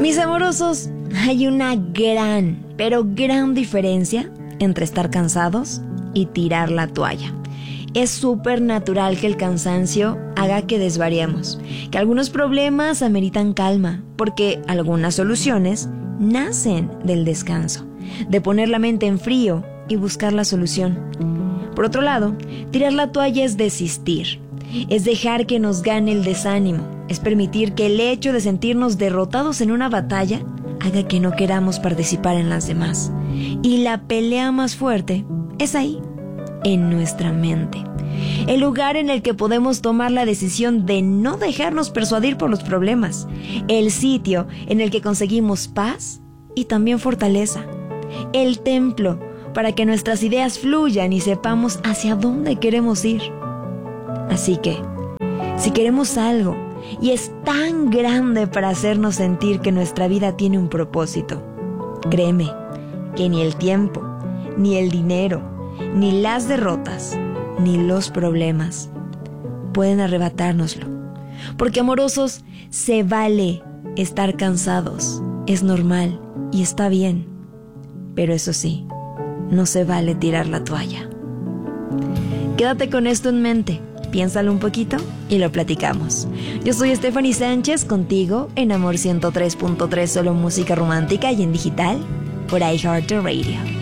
Mis amorosos, hay una gran, pero gran diferencia entre estar cansados y tirar la toalla. Es súper natural que el cansancio haga que desvariemos, que algunos problemas ameritan calma, porque algunas soluciones nacen del descanso, de poner la mente en frío y buscar la solución. Por otro lado, tirar la toalla es desistir, es dejar que nos gane el desánimo, es permitir que el hecho de sentirnos derrotados en una batalla haga que no queramos participar en las demás. Y la pelea más fuerte es ahí, en nuestra mente. El lugar en el que podemos tomar la decisión de no dejarnos persuadir por los problemas. El sitio en el que conseguimos paz y también fortaleza. El templo para que nuestras ideas fluyan y sepamos hacia dónde queremos ir. Así que, si queremos algo y es tan grande para hacernos sentir que nuestra vida tiene un propósito, créeme que ni el tiempo, ni el dinero, ni las derrotas, ni los problemas pueden arrebatárnoslo. Porque, amorosos, se vale estar cansados, es normal y está bien. Pero eso sí, no se vale tirar la toalla. Quédate con esto en mente, piénsalo un poquito y lo platicamos. Yo soy Stephanie Sánchez, contigo en Amor 103.3, solo música romántica y en digital por iHeartRadio.